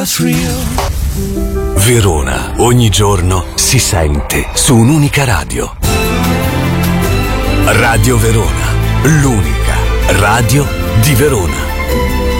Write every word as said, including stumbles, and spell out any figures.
was real. Verona, ogni giorno si sente su un'unica radio. Radio Verona, l'unica radio di Verona.